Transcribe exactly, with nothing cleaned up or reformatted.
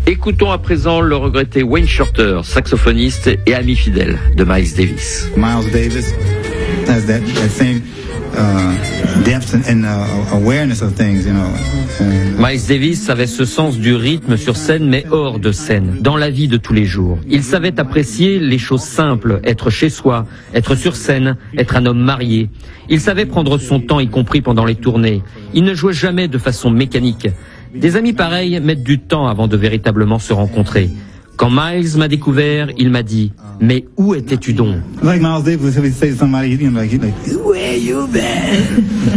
Écoutons à présent le regretté Wayne Shorter, saxophoniste et ami fidèle de Miles Davis. Miles Davis has that, that same uh, depth and uh, awareness of things, you know. And Miles Davis avait ce sens du rythme sur scène, mais hors de scène, dans la vie de tous les jours. Il savait apprécier les choses simples, être chez soi, être sur scène, être un homme marié. Il savait prendre son temps, y compris pendant les tournées. Il ne jouait jamais de façon mécanique. Des amis pareils mettent du temps avant de véritablement se rencontrer. Quand Miles m'a découvert, il m'a dit « Mais où étais-tu donc ?» like Miles Davis would say to somebody, you know, like, like, where you been?